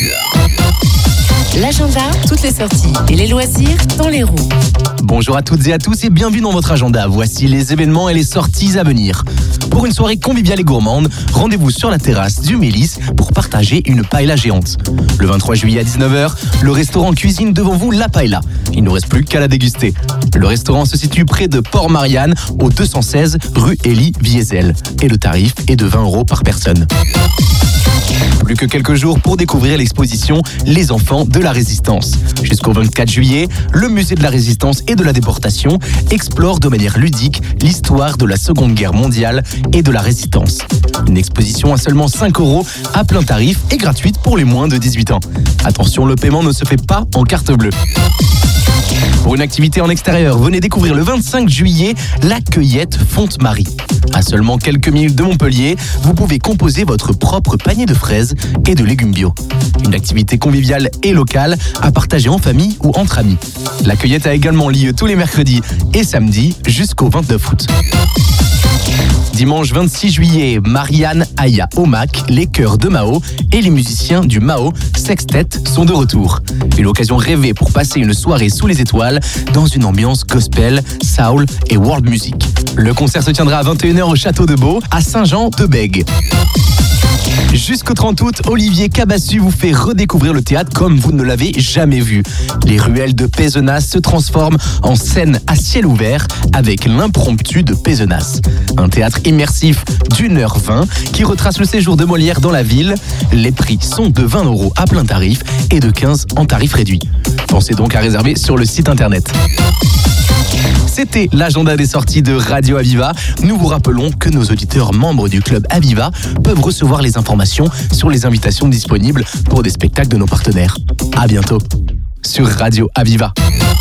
L'agenda, toutes les sorties et les loisirs dans l'Hérault. Bonjour à toutes et à tous et bienvenue dans votre agenda. Voici les événements et les sorties à venir. Pour une soirée conviviale et gourmande, rendez-vous sur la terrasse du Mélis pour partager une paella géante. Le 23 juillet à 19h, le restaurant cuisine devant vous la paella. Il ne reste plus qu'à la déguster. Le restaurant se situe près de Port-Marianne, au 216 rue Élie Viézel. Et le tarif est de 20 € par personne. Plus que quelques jours pour découvrir l'exposition Les enfants de la Résistance. Jusqu'au 24 juillet, le musée de la Résistance et de la Déportation explore de manière ludique l'histoire de la Seconde Guerre mondiale et de la Résistance. Une exposition à seulement 5 € à plein tarif et gratuite pour les moins de 18 ans. Attention, le paiement ne se fait pas en carte bleue. Pour une activité en extérieur, venez découvrir le 25 juillet la cueillette Fonte-Marie. À seulement quelques minutes de Montpellier, vous pouvez composer votre propre panier de fraises et de légumes bio. Une activité conviviale et locale à partager en famille ou entre amis. La cueillette a également lieu tous les mercredis et samedis jusqu'au 29 août. Dimanche 26 juillet, Marianne, Aya, Omak, les chœurs de Mao et les musiciens du Mao Sextet sont de retour. Une occasion rêvée pour passer une soirée sous les étoiles dans une ambiance gospel, soul et world music. Le concert se tiendra à 21h au Château de Beau à Saint-Jean-de-Bègue. Jusqu'au 30 août, Olivier Cabassu vous fait redécouvrir le théâtre comme vous ne l'avez jamais vu. Les ruelles de Pézenas se transforment en scène à ciel ouvert avec l'impromptu de Pézenas. Un théâtre immersif d'1h20 qui retrace le séjour de Molière dans la ville. Les prix sont de 20 € à plein tarif et de 15 € en tarif réduit. Pensez donc à réserver sur le site internet. C'était l'agenda des sorties de Radio Aviva. Nous vous rappelons que nos auditeurs membres du club Aviva peuvent recevoir les informations sur les invitations disponibles pour des spectacles de nos partenaires. À bientôt sur Radio Aviva.